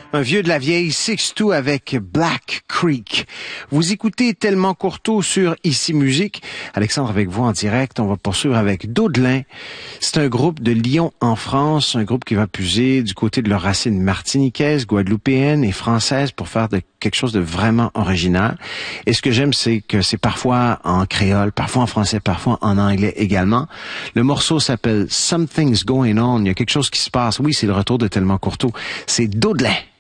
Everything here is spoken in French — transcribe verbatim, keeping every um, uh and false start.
Un vieux de la vieille, six deux avec Black Creek. Vous écoutez Tellement Courteau sur Ici Musique. Alexandre avec vous en direct. On va poursuivre avec Daudelin. C'est un groupe de Lyon en France, un groupe qui va puiser du côté de leurs racines martiniquaises, guadeloupéennes et françaises pour faire de quelque chose de vraiment original. Et ce que j'aime, c'est que c'est parfois en créole, parfois en français, parfois en anglais également. Le morceau s'appelle Something's Going On. Il y a quelque chose qui se passe. Oui, c'est le retour de Tellement Courteau. C'est Daudelin.